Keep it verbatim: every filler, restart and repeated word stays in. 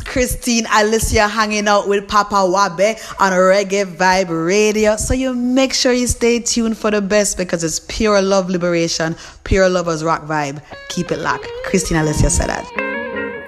Christine Alicia hanging out with Papa Wabe on Reggae Vibe Radio. So you make sure you stay tuned for the best because it's pure love liberation, pure lovers rock vibe. Keep it locked. Christine Alicia said that.